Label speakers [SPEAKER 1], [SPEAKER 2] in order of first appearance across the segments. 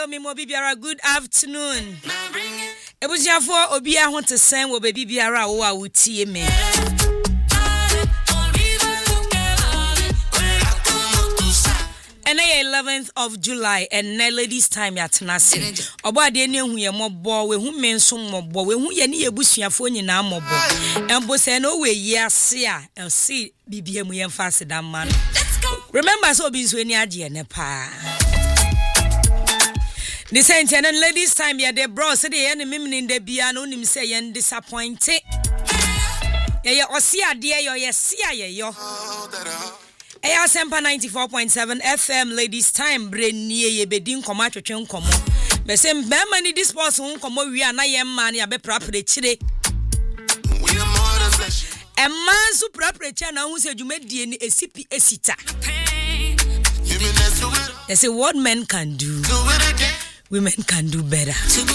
[SPEAKER 1] me mo bibiara good afternoon. Ebusiafo obi a ho te sen wo baby biara wo a wotie me. And 11th of July and ladies time ya tenase. Obo ade ne hu ye mobo we hu menso mobo we hu ye ne yebusuafo nyina mobo. Embo se no we yi ase a see bibia mu ye mfa seda man. Remember so obi so ani age ne pa. The saint and ladies time ya de bro say the enemy de bia no nim say ye disappointed. Ye osi ade ye se aye yo. Eya Sempa 94.7 FM ladies time brenie ye bedin koma twetwe nkomo. Be say mbema ni this person nkomo wi ana ye man ya be prapre chire. E man su prapre chire na hu se dwumadie ni esipi esita. They say what men can do, women can do better.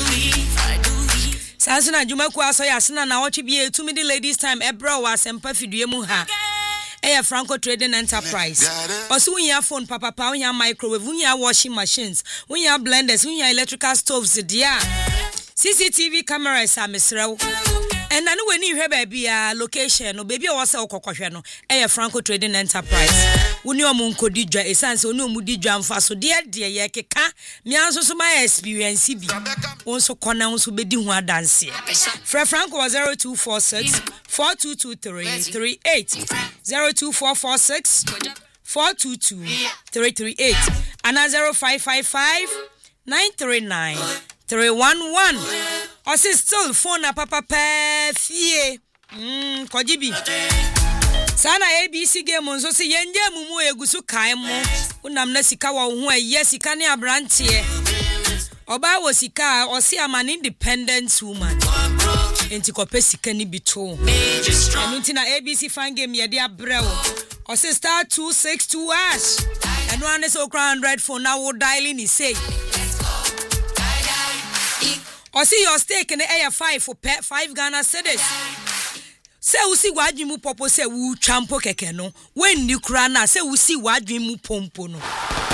[SPEAKER 1] Sansuna dwumaku aso ya sena na wochi bie tumi di ladies time ebra wa Sempa fidue mu ha. Franco Trading Enterprise. Also, we have phone, papa, we have microwave, we have washing machines, we have blenders, we have electrical stoves, dear. CCTV cameras are Mr. And I know when you have baby location, no baby was a cocoshano, Franco Trading Enterprise. Unio Munko Dija, a sense, no Mudija and Faso, dear, Yakeka, me also so my experience, also connounce who be doing dance. Franco was 0246 422338 02446 422 338 and 0555 939 311. Or still phone a papa fie. Kojibi. Sana ABC game on so se yenje mumu egusu kai mo. Unam na sika wa hu aye sika ne abrantie. Oba wo sika o se am an independent woman. Enti kope sika ni bito. Enti na ABC fan game ye de abrewo. O se star 262 hash. Eno ane so 100 phone na wo dialing ni say. Or see your stake in the air 5 for 5 Ghana cedis. Say we see wadwi mu popo say wu champo keke no. When ni kura na say we see wadwi mu pompo no.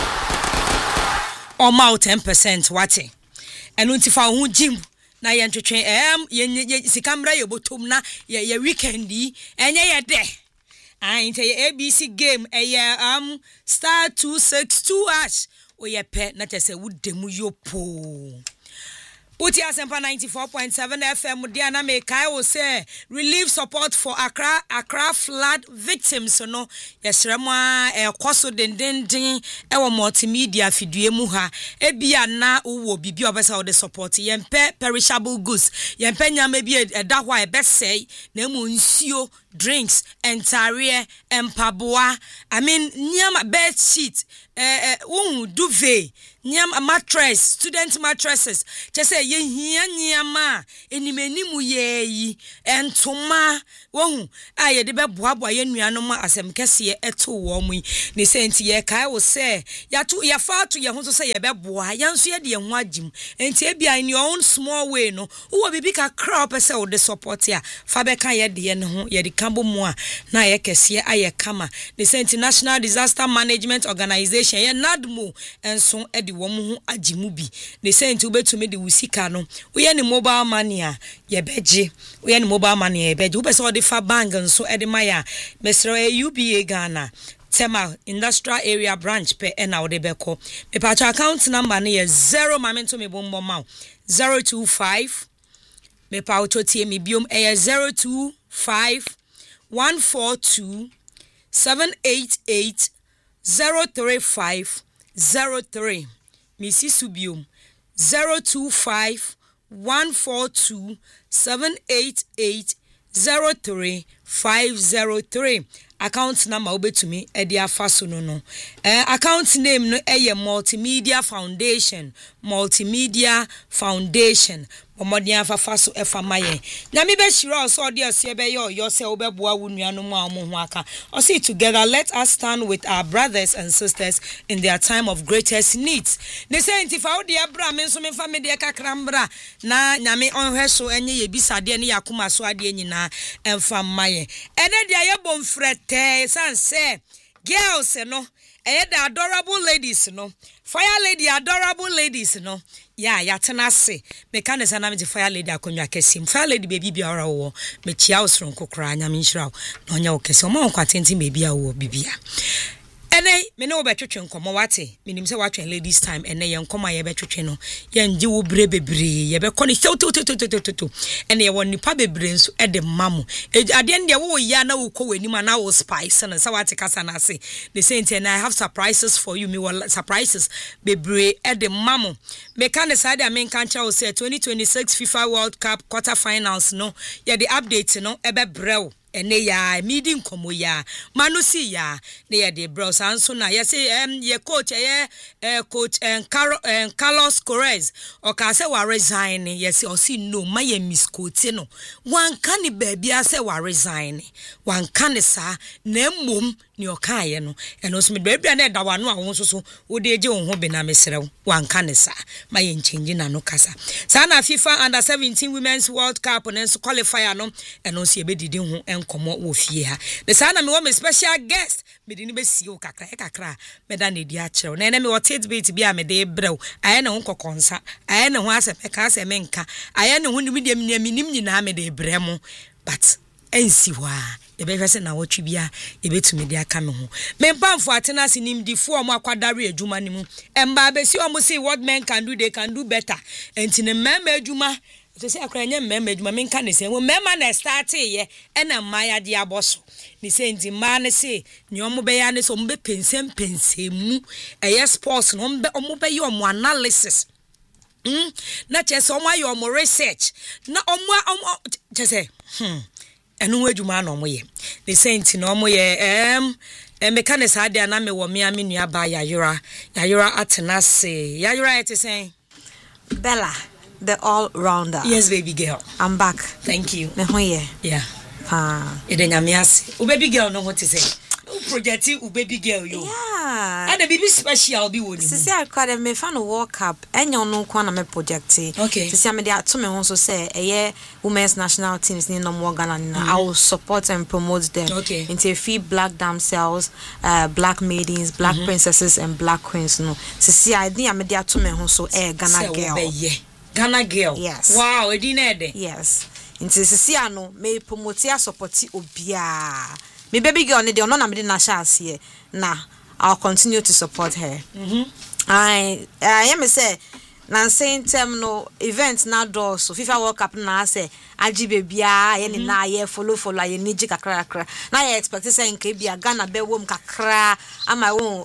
[SPEAKER 1] Or ma 10% wate. And untifa hu jim na ye ntwetwe ye sikamra ye botom na ye weekendi enye ye de. Ain't ye ABC game star 262 hash. O ye pe na tese wu demu yopo. Uti Sempa 94.7 FM Diana Mekai will say relief support for Accra flood victims no yesrema ekoso dendendin ewo multimedia fidue mu ha ebia na uwo bibi obesa o de support yempe perishable goods yempe nyama bi eda hwa ebesei na mu nsuo drinks entare empaboa I mean nyama bed sheet duvet nyama mattress student mattresses chese ye hia nyama enimenimu yeyi entoma wohu aye de beboaboa ye nuanom asem kese eto wo mu ne senti ye kai wo se ya fa to ye ho so se ye beboa yanso ye de ye ho agim enti ebia in your own small way no wo bibi ka crop se wo de support ya fa be kan ye de ye ne ho ye de kambo mu a na ye kese aye kama ne senti National Disaster Management Organization ye NADMO enso edi wo mu ho agimu bi ne senti ubetumi de wusika no wo ye ne mobile money a ye beje wo ye ne mobile money ye beje wo be so de fa bank nso ede maya mesre UBA Ghana Tema Industrial Area Branch pe na wo de beko me pa account number ne ye 0 mamento me bombo ma 025 me pa ototie me biom 025 142 788 035 03 Missy Subium 025 142 788 03503 account number obetumi edi afaso no account name no multimedia foundation Omodia fafaso efamaye nyame be shira so ode ose be ye oyo se obeboa wunuanom a omo ho aka o see together let us stand with our brothers and sisters in their time of greatest needs ne say ntifa ode abra me so me fa me de kakrambra na nyame onhwe so enye ye bisade ne yakoma so ade nyina emfamaye ene de ayebom frete sanse girls no the adorable ladies no fire lady adorable ladies no yeah yatena se me kan se na me fire lady akonwa kesim fire lady baby bia ora wo me chia osron kokora anya me nhira na onya wo kese o ma kwatenti baby a wo bibia ene me no betwetwe nkomo wate minim se watwe ladies time ene ye nkoma ye betwetwe no ye ngi wo bre bebre ye be koni to ene ye won nipa bebre nso e de mamu ade nde wo ya na wo kɔ wani ma na wo spice na se wate kasa na se the same thing I have surprises for you me will surprises bebre e de mamu me kan side I mean kan cha say 2026 FIFA World Cup quarter finals no ye the update no e be brew ene ya meeting komo ya manusi ya ne ya de bros anso na ya say ye coach coach Carlos Correz o ka say wa resign yes o si no ma ye misquote no wan kan ni baabi a say wa resign wan kan sa na mmom ni o kan ye no eno so me baabi na da wa no a so so wo de je wo ho be na mesrew wan kan sa ma ye change na no kasa sa na FIFA under 17 women's world cup no so qualifier no eno so ye be didi ho komo wo fie ha the sana me wo me special guest me di ni be si o kakra me da na di a kire na na me wo tidbit bi a me de brew aye na ho kokonsa aye na ho aseme ka aseme nka aye na ho ni me nim nyina me de brem but ensi wa e be fese na wo twi bia e betumi de aka me ho me pamfo atena se nimdifo o mo akwadare adwuma ni mu emba be si o mo say what men can do they can do better enti ne mema adwuma to say akranya mema adwuma me nka ne se wo mema na start ye ena maya de aboso ni se ndi ma ne se ni o mo be ya ne so mo be pensem eye sports no mo be yo mo analysis na chese o mo ayo mo research na o mo chese enu adwuma na o mo ye the saint na o mo ye mechanics ade na me wo me amenu aba yayura atena se yayura it say
[SPEAKER 2] Bella the all-rounder.
[SPEAKER 1] Yes, baby girl.
[SPEAKER 2] I'm back.
[SPEAKER 1] Thank you.
[SPEAKER 2] Yeah.
[SPEAKER 1] Oh, baby girl, know what to say. Project baby girl, you.
[SPEAKER 2] Yeah.
[SPEAKER 1] And the baby special be one.
[SPEAKER 2] Sisi akwa me fan World Cup. Enyo no kwa na me project.
[SPEAKER 1] Okay.
[SPEAKER 2] Sisi me dia to me ho so say women's national teams ni no more Ghana na. I will support and promote them.
[SPEAKER 1] Okay.
[SPEAKER 2] Into free black damsels, black maidens, black princesses and black queens no. Sisi I think me dia to me ho so Ghana girl.
[SPEAKER 1] Ghana girl.
[SPEAKER 2] Yes.
[SPEAKER 1] Wow, edinede.
[SPEAKER 2] Yes. Into sisi ano me promote ya support obia. Me baby girl ne de ono na me de na chance here. Na I'll continue to support her. I am say na same term no event na do so FIFA World Cup na say aji bebia ye ni na ye follow ye ni ji kakra na ye expect say nke bia Ghana be wom kakra ama won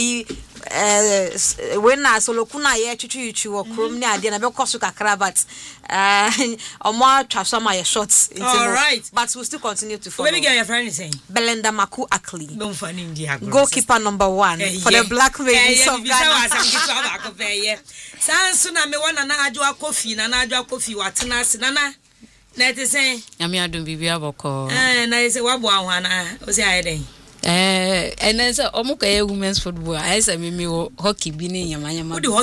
[SPEAKER 2] when na solo kuna ye twitwi wo krom ni ade na be koso kakra but omo transform your shots into
[SPEAKER 1] all right
[SPEAKER 2] but we'll still continue to follow.
[SPEAKER 1] Baby girl your friend is saying
[SPEAKER 2] Belinda Maku Akli.
[SPEAKER 1] Don't find India
[SPEAKER 2] goalkeeper number 1 for the black ladies of Ghana.
[SPEAKER 1] Sansu na me wana na adwa kofi na adwa kofi watena ase nana na ete sen
[SPEAKER 3] nyame adom bibia boko
[SPEAKER 1] na ese wabo ahwana o se ayeden
[SPEAKER 3] enen se omuka women's football I say me hockey bi ni nyama